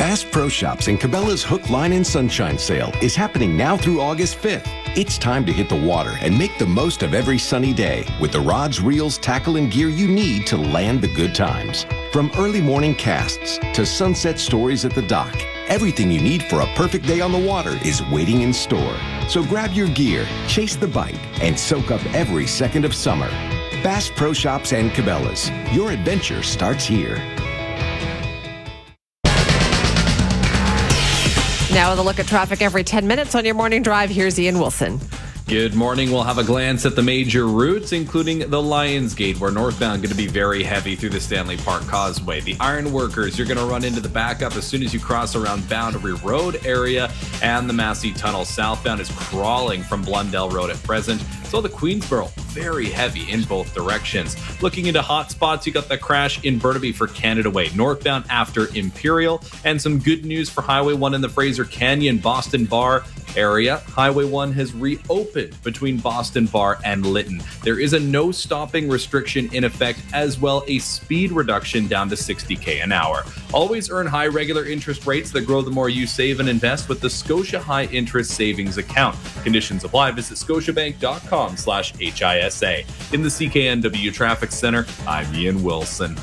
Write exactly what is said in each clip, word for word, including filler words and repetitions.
Bass Pro Shops and Cabela's Hook, Line, and Sunshine sale is happening now through August fifth. It's time to hit the water and make the most of every sunny day with the rods, reels, tackle, and gear you need to land the good times. From early morning casts to sunset stories at the dock, everything you need for a perfect day on the water is waiting in store. So grab your gear, chase the bite, and soak up every second of summer. Bass Pro Shops and Cabela's. Your adventure starts here. Now with a look at traffic every ten minutes on your morning drive, here's Ian Wilson. Good morning. We'll have a glance at the major routes, including the Lions Gate, where northbound going to be very heavy through the Stanley Park Causeway. The Ironworkers, you're going to run into the backup as soon as you cross around Boundary Road area, and the Massey Tunnel southbound is crawling from Blundell Road at present. So the Queensboro, very heavy in both directions. Looking into hot spots, you got the crash in Burnaby for Canada Way, northbound after Imperial, and some good news for Highway one in the Fraser Canyon Boston Bar area. Highway one has reopened between Boston Bar and Lytton. There is a no stopping restriction in effect, as well a speed reduction down to sixty K an hour. Always earn high regular interest rates that grow the more you save and invest with the Scotia High Interest Savings Account. Conditions apply. Visit scotiabank.com slash HISA. In the C K N W Traffic Center, I'm Ian Wilson.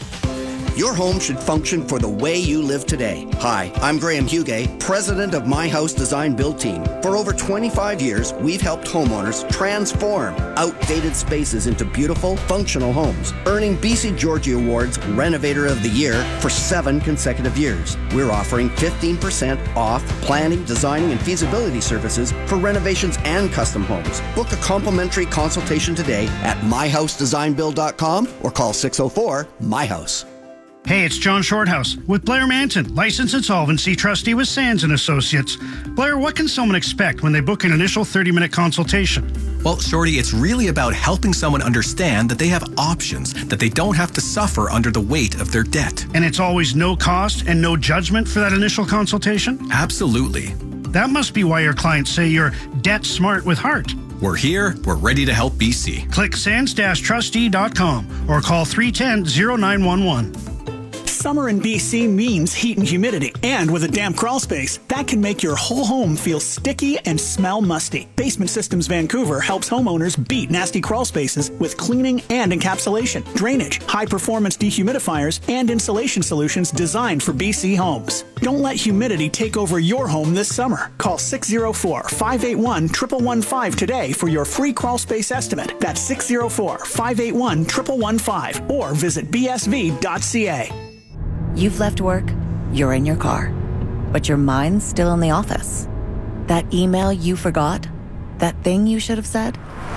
Your home should function for the way you live today. Hi, I'm Graham Hugay, president of My House Design Build Team. For over twenty-five years, we've helped homeowners transform outdated spaces into beautiful, functional homes, earning B C Georgie Awards Renovator of the Year for seven consecutive years. We're offering fifteen percent off planning, designing, and feasibility services for renovations and custom homes. Book a complimentary consultation today at my house design build dot com or call six oh four, M Y house. Hey, it's John Shorthouse with Blair Manton, licensed insolvency trustee with Sands and Associates. Blair, what can someone expect when they book an initial thirty-minute consultation? Well, Shorty, it's really about helping someone understand that they have options, that they don't have to suffer under the weight of their debt. And it's always no cost and no judgment for that initial consultation? Absolutely. That must be why your clients say you're debt smart with heart. We're here. We're ready to help B C. Click sands dash trustee dot com or call three one zero, zero nine one one. Summer in B C means heat and humidity, and with a damp crawl space, that can make your whole home feel sticky and smell musty. Basement Systems Vancouver helps homeowners beat nasty crawl spaces with cleaning and encapsulation, drainage, high-performance dehumidifiers, and insulation solutions designed for B C homes. Don't let humidity take over your home this summer. Call six oh four, five eight one, one one one five today for your free crawl space estimate. That's six oh four, five eight one, one one one five or visit b s v dot c a. You've left work, you're in your car, but your mind's still in the office. That email you forgot? That thing you should have said?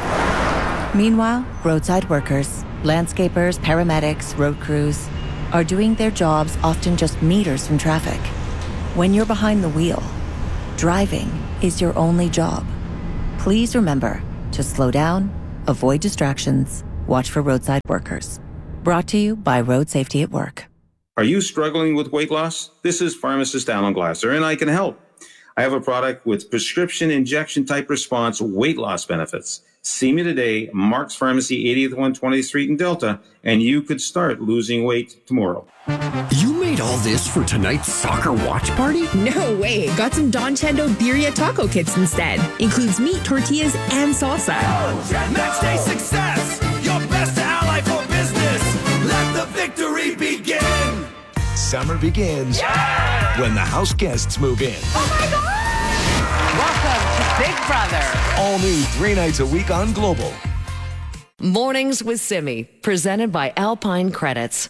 Meanwhile, roadside workers, landscapers, paramedics, road crews are doing their jobs often just meters from traffic. When you're behind the wheel, driving is your only job. Please remember to slow down, avoid distractions, watch for roadside workers. Brought to you by Road Safety at Work. Are you struggling with weight loss? This is pharmacist Alan Glasser, and I can help. I have a product with prescription injection type response weight loss benefits. See me today, Mark's Pharmacy, eightieth one twentieth Street in Delta, and you could start losing weight tomorrow. You made all this for tonight's soccer watch party? No way. Got some Don Chendo Birria taco kits instead. Includes meat, tortillas, and salsa. Match day success, your best ally for business. Let the victory begin. Summer begins yeah! when the house guests move in. Oh my God! Welcome to Big Brother. All new three nights a week on Global. Mornings with Simi, presented by Alpine Credits.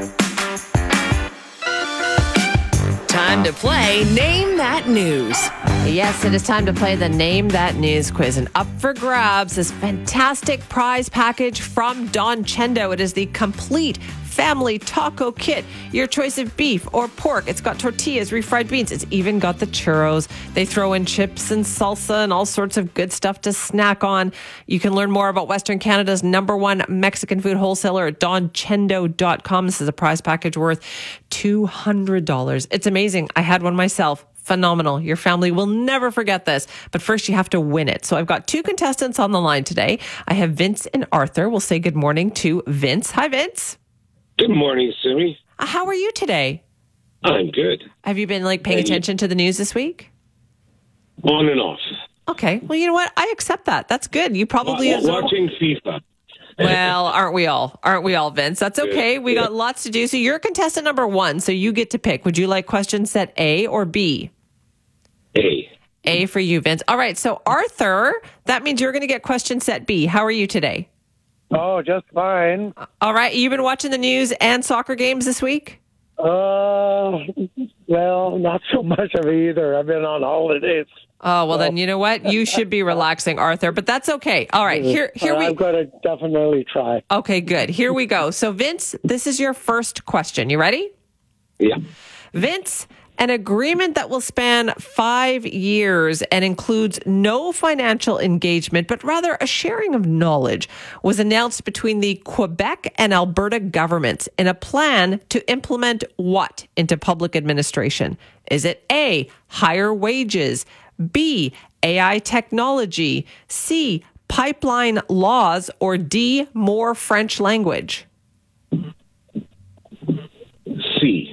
Time to play Name That News. Yes, it is time to play the Name That News quiz. And up for grabs, this fantastic prize package from Don Chendo. It is the complete family taco kit. Your choice of beef or pork. It's got tortillas, refried beans. It's even got the churros. They throw in chips and salsa and all sorts of good stuff to snack on. You can learn more about Western Canada's number one Mexican food wholesaler at don chendo dot com. This is a prize package worth two hundred dollars. It's amazing. I had one myself. Phenomenal. Your family will never forget this. But first, you have to win it. So I've got two contestants on the line today. I have Vince and Arthur. We'll say good morning to Vince. Hi, Vince. Good morning, Simi. How are you today? I'm good. Have you been like paying And you- attention to the news this week? On and off. Okay. Well, you know what? I accept that. That's good. You probably Wa- watching FIFA. Well, aren't we all? Aren't we all, Vince? That's okay. We Yeah. got lots to do. So you're contestant number one, so you get to pick. Would you like question set A or B? A. A for you, Vince. All right. So Arthur, that means you're going to get question set B. How are you today? Oh, just fine. All right. You've been watching the news and soccer games this week? Uh, well, not so much of either. I've been on holidays. Oh, well, then you know what? You should be relaxing, Arthur, but that's okay. All right. Here, here we I'm going to definitely try. Okay, good. Here we go. So, Vince, this is your first question. You ready? Yeah. Vince, an agreement that will span five years and includes no financial engagement, but rather a sharing of knowledge, was announced between the Quebec and Alberta governments in a plan to implement what into public administration? Is it A, higher wages, B, A I technology, C, pipeline laws, or D, more French language? C.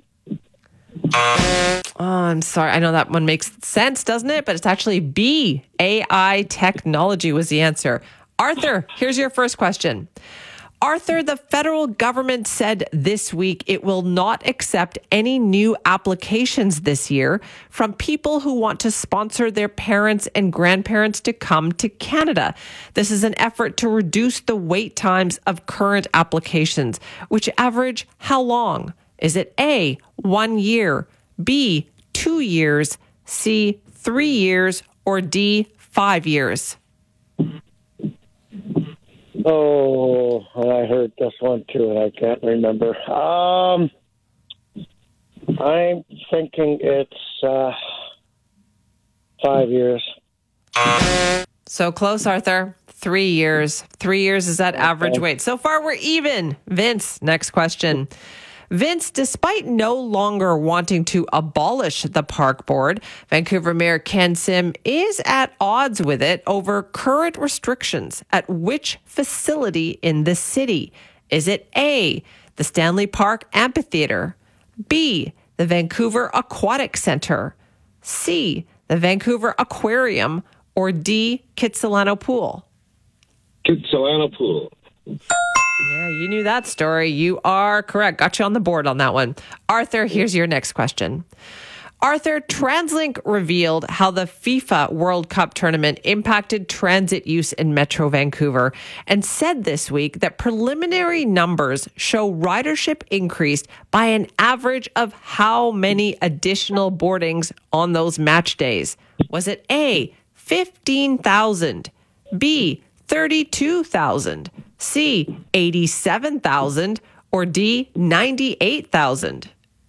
Oh, I'm sorry. I know that one makes sense, doesn't it? But it's actually B, A I technology was the answer. Arthur, here's your first question. Arthur, the federal government said this week it will not accept any new applications this year from people who want to sponsor their parents and grandparents to come to Canada. This is an effort to reduce the wait times of current applications, which average how long? Is it A, one year, B, two years, C, three years, or D, five years? Oh, I heard this one too, and I can't remember. Um, I'm thinking it's uh, five years. So close, Arthur. Three years. Three years is that average wait. So far, we're even. Vince, next question. Vince, despite no longer wanting to abolish the park board, Vancouver Mayor Ken Sim is at odds with it over current restrictions at which facility in the city? Is it A, the Stanley Park Amphitheatre, B, the Vancouver Aquatic Centre, C, the Vancouver Aquarium, or D, Kitsilano Pool? Kitsilano Pool. Yeah, you knew that story. You are correct. Got you on the board on that one. Arthur, here's your next question. Arthur, TransLink revealed how the FIFA World Cup tournament impacted transit use in Metro Vancouver and said this week that preliminary numbers show ridership increased by an average of how many additional boardings on those match days? Was it A, fifteen thousand, B, thirty-two thousand, C, eighty-seven thousand, or D, ninety-eight thousand?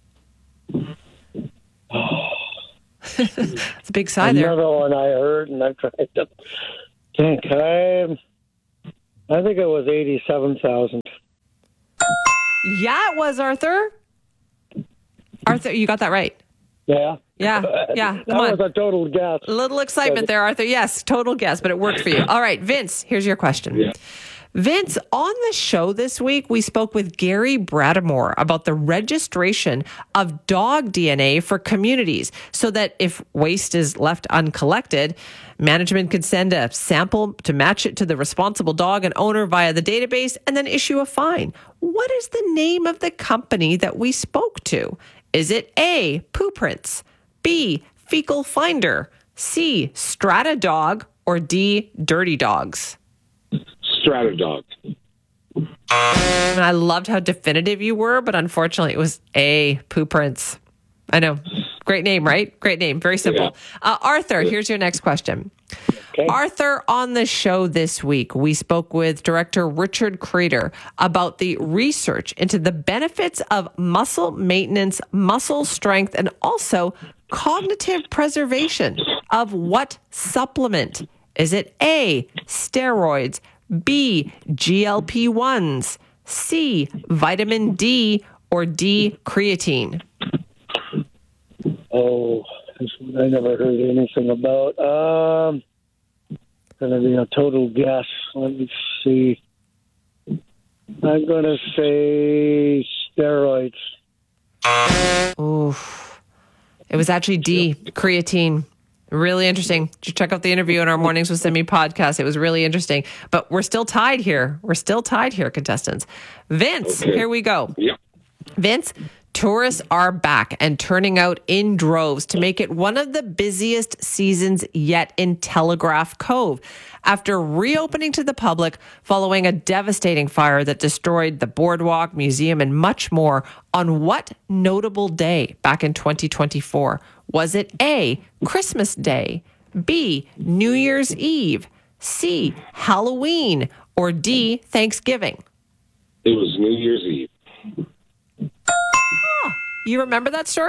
It's a big sigh there. Another one I heard, and I tried to think. I, I think it was eighty-seven thousand. Yeah, it was, Arthur. Arthur, you got that right. Yeah. Yeah, yeah. That Come on. was a total guess. A little excitement there, Arthur. Yes, total guess, but it worked for you. All right, Vince, here's your question. Yeah. Vince, on the show this week, we spoke with Gary Bradamore about the registration of dog D N A for communities so that if waste is left uncollected, management could send a sample to match it to the responsible dog and owner via the database and then issue a fine. What is the name of the company that we spoke to? Is it A, Poo Prints, B, Fecal Finder, C, Strata Dog, or D, Dirty Dogs? Strata Dog. And I loved how definitive you were, but unfortunately it was A, Poo Prints. I know. Great name, right? Great name. Very simple. Yeah. Uh, Arthur, here's your next question. Okay. Arthur, on the show this week, we spoke with director Richard Crater about the research into the benefits of muscle maintenance, muscle strength, and also cognitive preservation of what supplement? Is it A, steroids, B, G L P ones, C, vitamin D, or D, creatine? Oh, this one I never heard anything about. Um, gonna be a total guess. Let me see. I'm gonna say steroids. Oh, It was actually D, creatine. Really interesting. Just check out the interview in our Mornings with Simi podcast. It was really interesting. But we're still tied here. We're still tied here, contestants. Vince, Okay. here we go. Yeah. Vince, tourists are back and turning out in droves to make it one of the busiest seasons yet in Telegraph Cove. After reopening to the public following a devastating fire that destroyed the boardwalk, museum, and much more, on what notable day back in twenty twenty-four? Was it A, Christmas Day, B, New Year's Eve, C, Halloween, or D, Thanksgiving? It was New Year's Eve. Oh, you remember that story?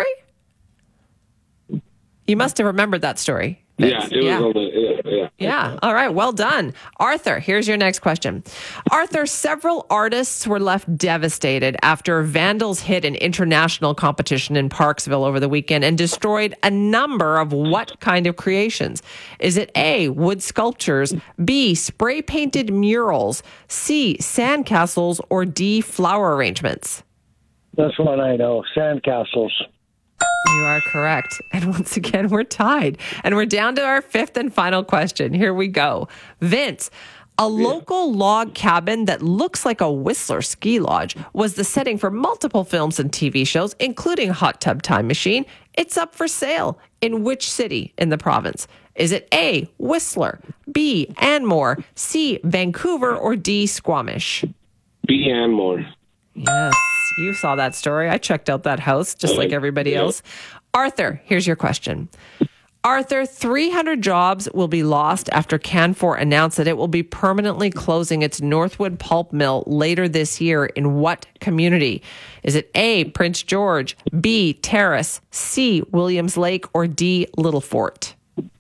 You must have remembered that story. Yeah, it was Yeah. on the, yeah, yeah. Yeah. All right. Well done. Arthur, here's your next question. Arthur, several artists were left devastated after vandals hit an international competition in Parksville over the weekend and destroyed a number of what kind of creations? Is it A, wood sculptures, B, spray painted murals, C, sandcastles, or D, flower arrangements? That's one I know. Sandcastles. You are correct. And once again, we're tied. And we're down to our fifth and final question. Here we go. Vince, a local log cabin that looks like a Whistler ski lodge was the setting for multiple films and T V shows, including Hot Tub Time Machine. It's up for sale. In which city in the province? Is it A, Whistler, B, Anmore, C, Vancouver, or D, Squamish? B. Anmore. Yes, you saw that story. I checked out that house just like everybody else. Arthur, here's your question. Arthur, three hundred jobs will be lost after Canfor announced that it will be permanently closing its Northwood pulp mill later this year in what community? Is it A, Prince George, B, Terrace, C, Williams Lake, or D, Little Fort?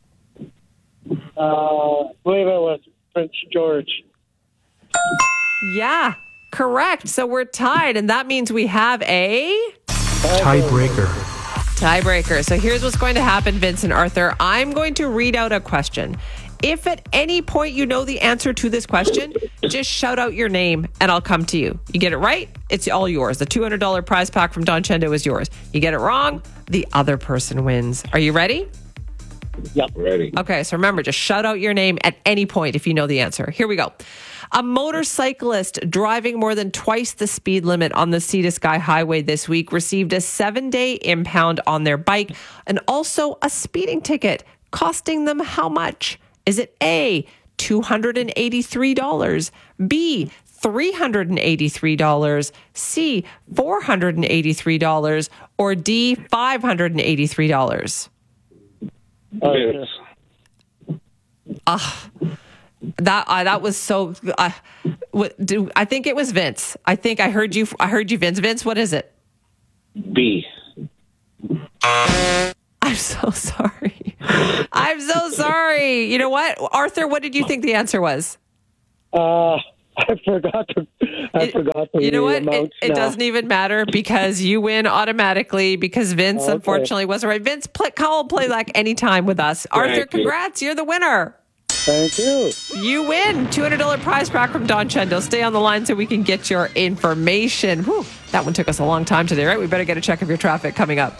Uh, I believe it was Prince George. Yeah, correct. So we're tied, and that means we have a Tiebreaker. Tiebreaker. So here's what's going to happen, Vince and Arthur. I'm going to read out a question. If at any point you know the answer to this question, just shout out your name and I'll come to you. You get it right, it's all yours. The two hundred dollars prize pack from Don Chendo is yours. You get it wrong, the other person wins. Are you ready? Yep. Ready. Okay, so remember, just shout out your name at any point if you know the answer. Here we go. A motorcyclist driving more than twice the speed limit on the Sea to Sky Highway this week received a seven-day impound on their bike and also a speeding ticket, costing them how much? Is it A, two hundred eighty-three dollars, B, three hundred eighty-three dollars, C, four hundred eighty-three dollars, or D, five hundred eighty-three dollars? Vince. Ah. That uh, that was so. Uh, what, do I think it was Vince? I think I heard you. I heard you, Vince. Vince, what is it? B. I'm so sorry. I'm so sorry. You know what, Arthur? What did you think the answer was? Uh, I forgot to. I it, forgot the You know what? It, amounts it now. doesn't even matter because you win automatically because Vince Okay. unfortunately wasn't right. Vince, play, call play like any time with us. Arthur, Thank you. congrats! You're the winner. Thank you. You win two hundred dollars prize pack from Don Chendo. Stay on the line so we can get your information. Whew, that one took us a long time today, right? We better get a check of your traffic coming up.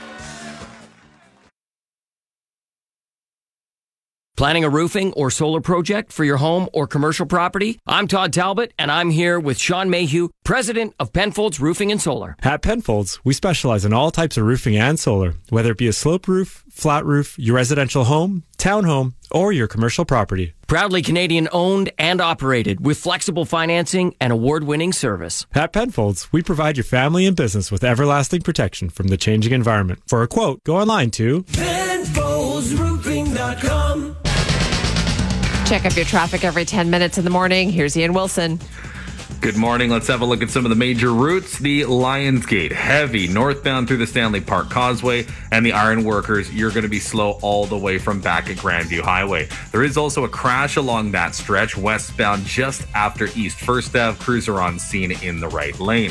Planning a roofing or solar project for your home or commercial property? I'm Todd Talbot, and I'm here with Sean Mayhew, president of Penfolds Roofing and Solar. At Penfolds, we specialize in all types of roofing and solar, whether it be a slope roof, flat roof, your residential home, townhome, or your commercial property. Proudly Canadian owned and operated with flexible financing and award-winning service. At Penfolds, we provide your family and business with everlasting protection from the changing environment. For a quote, go online to Penfolds Roofing dot com. Check up your traffic every ten minutes in the morning. Here's Ian Wilson. Good morning. Let's have a look at some of the major routes. The Lions Gate, heavy northbound through the Stanley Park Causeway, and the Iron Workers, you're going to be slow all the way from back at Grandview Highway. There is also a crash along that stretch, westbound just after East First Ave. Crews are on scene in the right lane.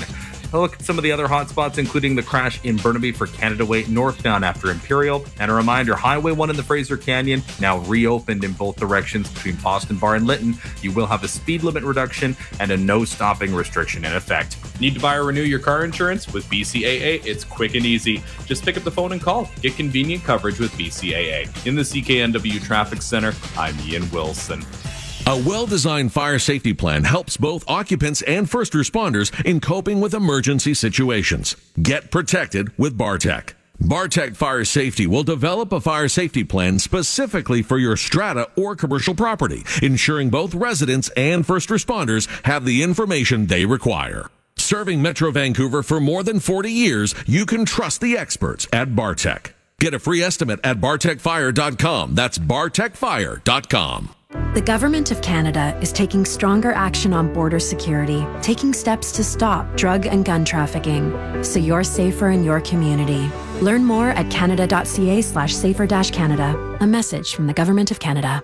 A look at some of the other hot spots, including the crash in Burnaby for Canada Way northbound after Imperial. And a reminder, Highway one in the Fraser Canyon now reopened in both directions between Boston Bar and Lytton. You will have a speed limit reduction and a no stopping restriction in effect. Need to buy or renew your car insurance? With B C A A, it's quick and easy. Just pick up the phone and call. Get convenient coverage with B C A A. In the C K N W Traffic Center, I'm Ian Wilson. A well-designed fire safety plan helps both occupants and first responders in coping with emergency situations. Get protected with Bartec. Bartec Fire Safety will develop a fire safety plan specifically for your strata or commercial property, ensuring both residents and first responders have the information they require. Serving Metro Vancouver for more than forty years, you can trust the experts at Bartec. Get a free estimate at bartec fire dot com. That's bartec fire dot com. The Government of Canada is taking stronger action on border security, taking steps to stop drug and gun trafficking, so you're safer in your community. Learn more at canada.ca slash safer dash Canada. A message from the Government of Canada.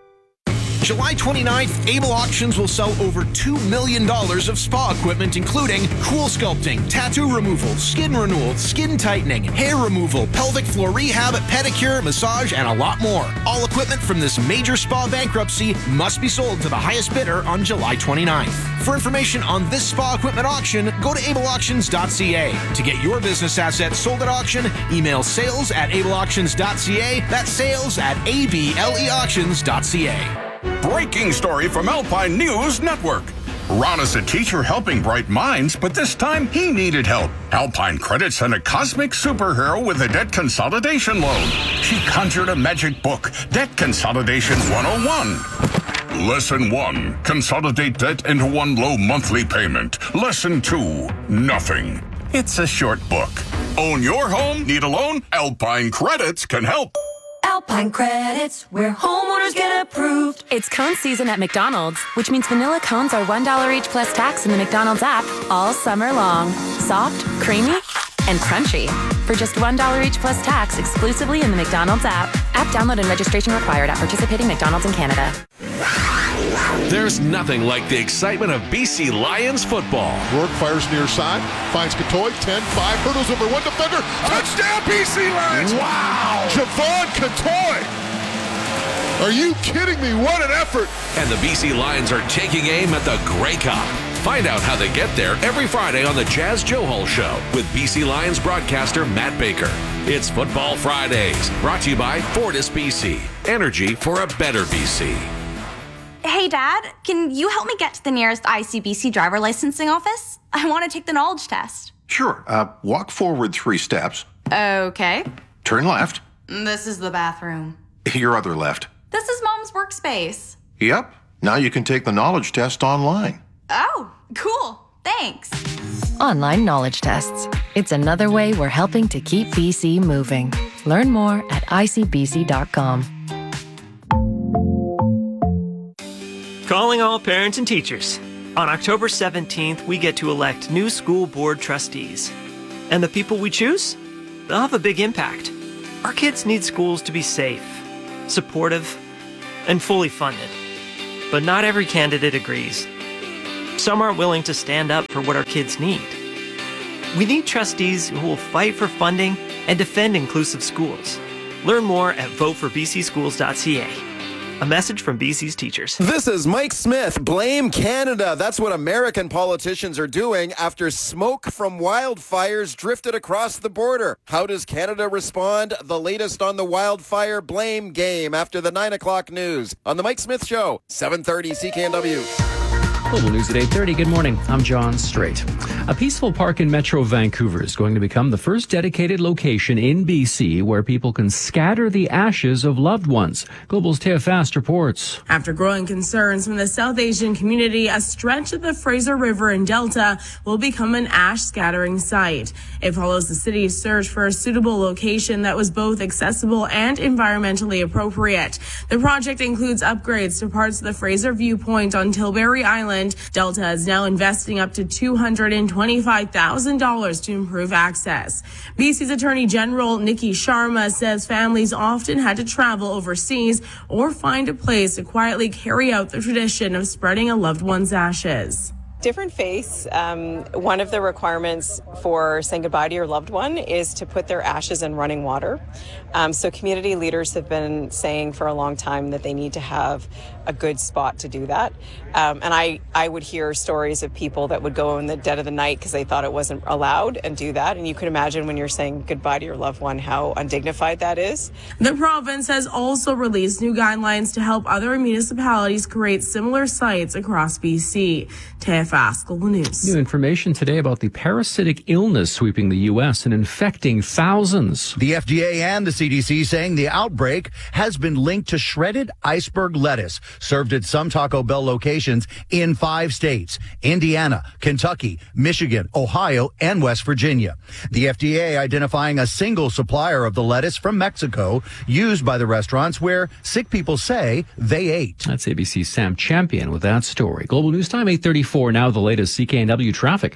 July twenty-ninth, Able Auctions will sell over two million dollars of spa equipment, including cool sculpting, tattoo removal, skin renewal, skin tightening, hair removal, pelvic floor rehab, pedicure, massage, and a lot more. All equipment from this major spa bankruptcy must be sold to the highest bidder on July twenty-ninth. For information on this spa equipment auction, go to able auctions dot c a. To get your business assets sold at auction, email sales at able auctions dot c a. That's sales at a b l e auctions dot c a. Breaking story from Alpine News Network. Ron is a teacher helping bright minds, but this time he needed help. Alpine Credit sent a cosmic superhero with a debt consolidation loan. She conjured a magic book, Debt Consolidation one oh one. Lesson one, consolidate debt into one low monthly payment. Lesson two, nothing. It's a short book. Own your home? Need a loan? Alpine Credits can help. Alpine Credits, where homeowners get approved. It's cone season at McDonald's, which means vanilla cones are one dollar each plus tax in the McDonald's app all summer long. Soft, creamy, and crunchy. For just one dollar each plus tax exclusively in the McDonald's app. App download and registration required at participating McDonald's in Canada. There's nothing like the excitement of B C Lions football. Rourke fires near side, finds Katoy, ten five, hurdles over one defender, touchdown B C Lions! Wow! Javon Katoy! Are you kidding me? What an effort! And the B C Lions are taking aim at the Grey Cup. Find out how they get there every Friday on the Jazz Joe Hall Show with B C Lions broadcaster Matt Baker. It's Football Fridays, brought to you by Fortis B C. Energy for a better B C. Hey, Dad, can you help me get to the nearest I C B C driver licensing office? I want to take the knowledge test. Sure. Uh, walk forward three steps. Okay. Turn left. This is the bathroom. Your other left. This is Mom's workspace. Yep. Now you can take the knowledge test online. Oh, cool. Thanks. Online knowledge tests. It's another way we're helping to keep B C moving. Learn more at I C B C dot com. Calling all parents and teachers. On October seventeenth, we get to elect new school board trustees. And the people we choose? They'll have a big impact. Our kids need schools to be safe, supportive, and fully funded. But not every candidate agrees. Some aren't willing to stand up for what our kids need. We need trustees who will fight for funding and defend inclusive schools. Learn more at vote for b c schools dot c a. A message from B C's teachers. This is Mike Smith. Blame Canada. That's what American politicians are doing after smoke from wildfires drifted across the border. How does Canada respond? The latest on the wildfire blame game after the nine o'clock news on The Mike Smith Show, seven thirty C K N W. Global News at eight thirty. Good morning. I'm John Strait. A peaceful park in Metro Vancouver is going to become the first dedicated location in B C where people can scatter the ashes of loved ones. Global's Taya Fast reports. After growing concerns from the South Asian community, a stretch of the Fraser River and Delta will become an ash scattering site. It follows the city's search for a suitable location that was both accessible and environmentally appropriate. The project includes upgrades to parts of the Fraser Viewpoint on Tilbury Island. Delta is now investing up to two hundred twenty-five thousand dollars to improve access. B C's Attorney General Nikki Sharma says families often had to travel overseas or find a place to quietly carry out the tradition of spreading a loved one's ashes. Different faiths, um, one of the requirements for saying goodbye to your loved one is to put their ashes in running water. Um, so community leaders have been saying for a long time that they need to have a good spot to do that. Um, and I, I would hear stories of people that would go in the dead of the night because they thought it wasn't allowed and do that. And you can imagine when you're saying goodbye to your loved one, how undignified that is. The province has also released new guidelines to help other municipalities create similar sites across B C. T F S Global News. New information today about the parasitic illness sweeping the U S and infecting thousands. The F D A and the C D C saying the outbreak has been linked to shredded iceberg lettuce served at some Taco Bell locations in five states: Indiana, Kentucky, Michigan, Ohio, and West Virginia. The F D A identifying a single supplier of the lettuce from Mexico used by the restaurants where sick people say they ate. That's A B C's Sam Champion with that story. Global News Time, eight thirty-four. Now the latest C K N W traffic.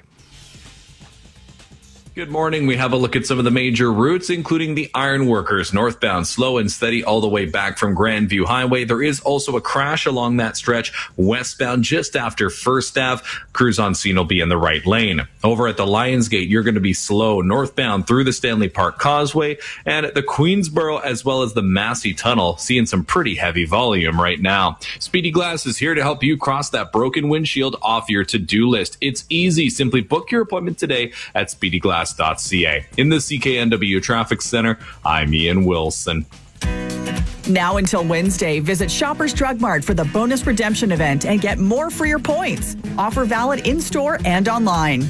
Good morning. We have a look at some of the major routes, including the Ironworkers northbound, slow and steady all the way back from Grandview Highway. There is also a crash along that stretch westbound just after First Avenue. Crews on scene will be in the right lane. Over at the Lionsgate, you're going to be slow northbound through the Stanley Park Causeway and at the Queensboro as well as the Massey Tunnel, seeing some pretty heavy volume right now. Speedy Glass is here to help you cross that broken windshield off your to-do list. It's easy. Simply book your appointment today at speedy glass dot c a. In the C K N W Traffic Center, I'm Ian Wilson. Now until Wednesday, visit Shoppers Drug Mart for the bonus redemption event and get more for your points. Offer valid in-store and online.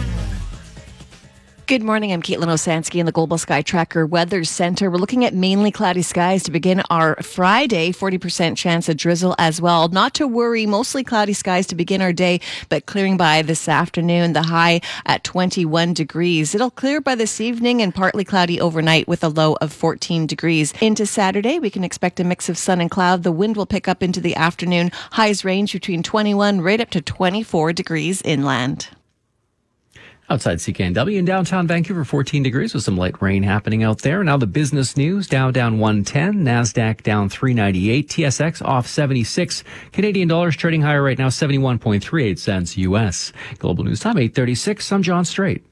Good morning. I'm Caitlin Osansky in the Global Sky Tracker Weather Center. We're looking at mainly cloudy skies to begin our Friday. forty percent chance of drizzle as well. Not to worry, mostly cloudy skies to begin our day, but clearing by this afternoon. The high at twenty-one degrees. It'll clear by this evening and partly cloudy overnight with a low of fourteen degrees. Into Saturday, we can expect a mix of sun and cloud. The wind will pick up into the afternoon. Highs range between twenty-one right up to twenty-four degrees inland. Outside C K N W in downtown Vancouver, fourteen degrees with some light rain happening out there. Now the business news, Dow down one ten, NASDAQ down three ninety-eight, T S X off seventy-six, Canadian dollars trading higher right now, seventy-one point three eight cents U S. Global News Time, eight thirty-six. I'm John Strait.